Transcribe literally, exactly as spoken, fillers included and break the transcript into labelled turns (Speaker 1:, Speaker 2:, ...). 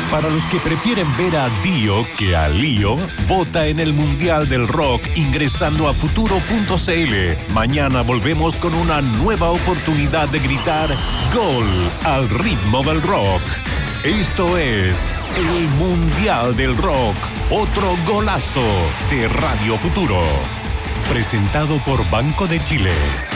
Speaker 1: Para los que prefieren ver a Dio que a Lío, vota en el Mundial del Rock ingresando a futuro punto c l. Mañana volvemos con una nueva oportunidad de gritar ¡Gol! Al ritmo del rock. Esto es el Mundial del Rock, otro golazo de Radio Futuro. Presentado por Banco de Chile.